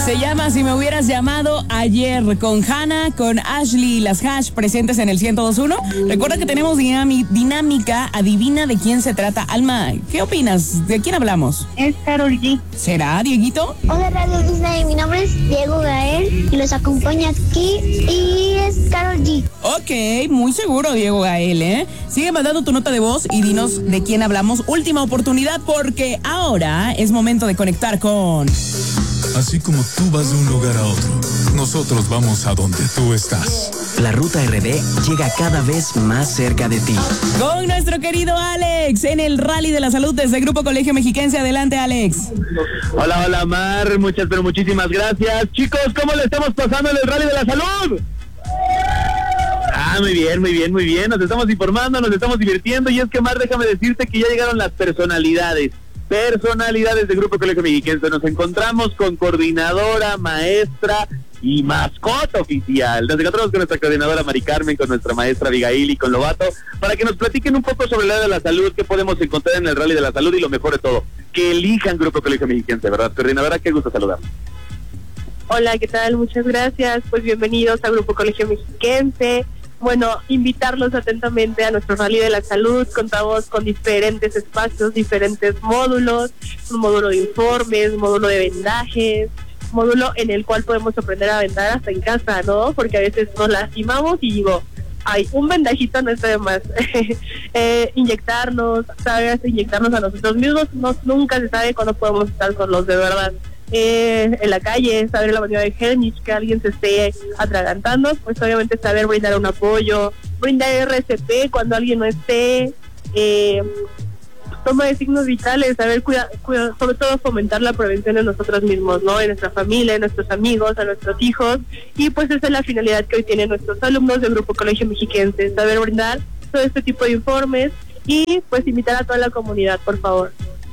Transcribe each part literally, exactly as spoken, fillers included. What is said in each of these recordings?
Se llama Si me hubieras llamado ayer, con Hannah, con Ashley y las Hash presentes en el ciento dos punto uno. Recuerda que tenemos dinami- dinámica, adivina de quién se trata. Alma, ¿qué opinas? ¿De quién hablamos? Es Karol G. ¿Será, Dieguito? Hola Radio Disney, mi nombre es Diego Gael y los acompaña aquí y es Karol G. Ok, muy seguro, Diego Gael, ¿eh? Sigue mandando tu nota de voz y dinos de quién hablamos. Última oportunidad porque ahora es momento de conectar con... Así como tú vas de un lugar a otro, nosotros vamos a donde tú estás. La Ruta R D llega cada vez más cerca de ti. Con nuestro querido Alex en el Rally de la Salud desde Grupo Colegio Mexiquense. Adelante, Alex. Hola, hola, Mar. Muchas, pero muchísimas gracias. Chicos, ¿cómo le estamos pasando en el Rally de la Salud? Ah, muy bien, muy bien, muy bien. Nos estamos informando, nos estamos divirtiendo. Y es que, Mar, déjame decirte que ya llegaron las personalidades. Personalidades de Grupo Colegio Mexiquense. Nos encontramos con coordinadora, maestra y mascota oficial. Nos encontramos con nuestra coordinadora Mari Carmen, con nuestra maestra Abigail y con Lobato, para que nos platiquen un poco sobre el área de la salud, qué podemos encontrar en el Rally de la Salud y lo mejor de todo, que elijan Grupo Colegio Mexiquense, ¿verdad? Coordinadora, qué gusto saludar. Hola, ¿qué tal? Muchas gracias. Pues bienvenidos a Grupo Colegio Mexiquense. Bueno, invitarlos atentamente a nuestro Rally de la Salud. Contamos con diferentes espacios, diferentes módulos, un módulo de informes, un módulo de vendajes, módulo en el cual podemos aprender a vendar hasta en casa, ¿no? Porque a veces nos lastimamos y digo, ay, un vendajito no está de más. eh, inyectarnos, saber inyectarnos a nosotros mismos, no, nunca se sabe cuándo podemos estar solos, de verdad. Eh, en la calle, saber la manera de Helmich, que alguien se esté atragantando, pues obviamente saber brindar un apoyo, brindar R C P cuando alguien no esté, eh, toma de signos vitales, saber cuidar, cuida, sobre todo fomentar la prevención en nosotros mismos, ¿no? En nuestra familia, en nuestros amigos, a nuestros hijos, y pues esa es la finalidad que hoy tienen nuestros alumnos del Grupo Colegio Mexiquense, saber brindar todo este tipo de informes y pues invitar a toda la comunidad, por favor.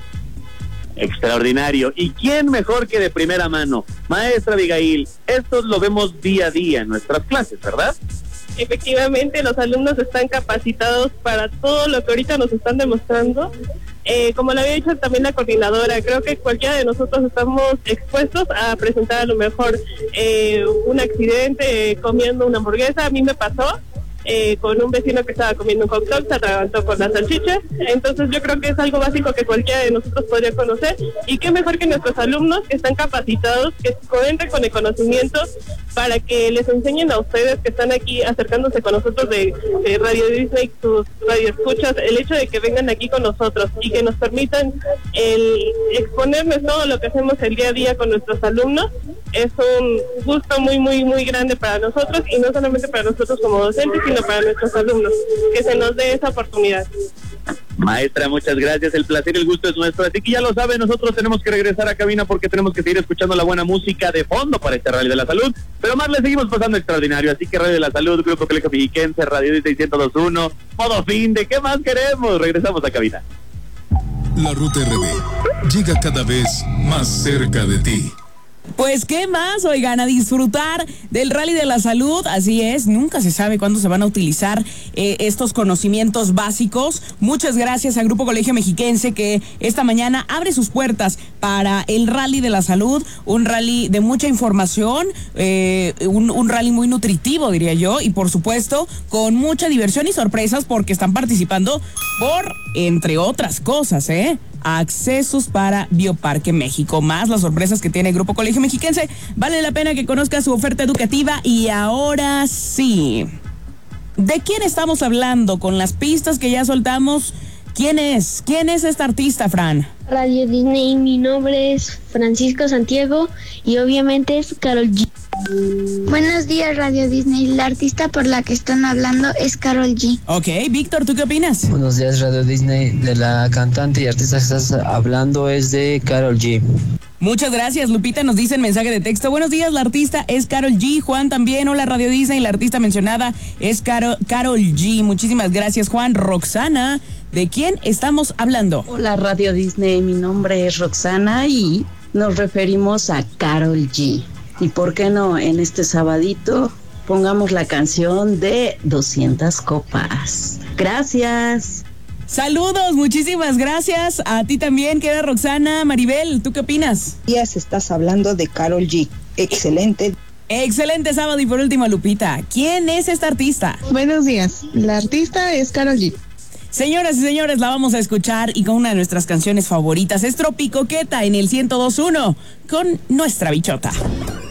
Extraordinario. ¿Y quién mejor que de primera mano? Maestra Abigail, esto lo vemos día a día en nuestras clases, ¿verdad? Efectivamente, los alumnos están capacitados para todo lo que ahorita nos están demostrando. Eh, como lo había dicho también la coordinadora, creo que cualquiera de nosotros estamos expuestos a presentar a lo mejor eh, un accidente eh, comiendo una hamburguesa. A mí me pasó. Eh, con un vecino que estaba comiendo un hot dog, se atragantó con las salchichas. Entonces yo creo que es algo básico que cualquiera de nosotros podría conocer, y qué mejor que nuestros alumnos que están capacitados, que cuenten con el conocimiento para que les enseñen a ustedes que están aquí acercándose con nosotros de, de Radio Disney, sus radioescuchas, el hecho de que vengan aquí con nosotros y que nos permitan el exponerles todo lo que hacemos el día a día con nuestros alumnos. Es un gusto muy, muy, muy grande para nosotros, y no solamente para nosotros como docentes, sino para nuestros alumnos, que se nos dé esa oportunidad. Maestra, muchas gracias, el placer y el gusto es nuestro, así que ya lo saben, nosotros tenemos que regresar a cabina porque tenemos que seguir escuchando la buena música de fondo para este Rally de la Salud, pero más le seguimos pasando extraordinario, así que Rally de la Salud, Grupo Colegio Mexiquense, Radio Disney ciento dos punto uno, modo fin de, ¿qué más queremos? Regresamos a cabina. La Ruta R D llega cada vez más cerca de ti. Pues qué más, oigan, a disfrutar del Rally de la Salud. Así es, nunca se sabe cuándo se van a utilizar eh, estos conocimientos básicos. Muchas gracias al Grupo Colegio Mexiquense, que esta mañana abre sus puertas para el Rally de la Salud, un rally de mucha información, eh, un, un rally muy nutritivo, diría yo, y por supuesto con mucha diversión y sorpresas, porque están participando por, entre otras cosas, ¿eh? accesos para Bioparque México, más las sorpresas que tiene el Grupo Colegio Mexiquense. Vale la pena que conozcas su oferta educativa. Y ahora sí, ¿de quién estamos hablando? Con las pistas que ya soltamos, ¿quién es? ¿Quién es esta artista, Fran? Radio Disney, mi nombre es Francisco Santiago y obviamente es Karol G. Buenos días, Radio Disney. La artista por la que están hablando es Karol G. Ok, Víctor, ¿tú qué opinas? Buenos días, Radio Disney. De la cantante y artista que estás hablando es de Karol G. Muchas gracias, Lupita nos dice en mensaje de texto: buenos días, la artista es Karol G. Juan también, hola Radio Disney, la artista mencionada es Karol, Karol G. Muchísimas gracias, Juan. Roxana, ¿de quién estamos hablando? Hola Radio Disney, mi nombre es Roxana y nos referimos a Karol G. Y por qué no, en este sabadito pongamos la canción de doscientas copas. Gracias. Saludos, muchísimas gracias. A ti también, queda Roxana. Maribel, ¿tú qué opinas? Días estás hablando de Karol G. Excelente. Excelente sábado y por último, Lupita, ¿quién es esta artista? Buenos días, la artista es Karol G. Señoras y señores, la vamos a escuchar y con una de nuestras canciones favoritas es Tropicoqueta en el ciento dos punto uno con nuestra bichota.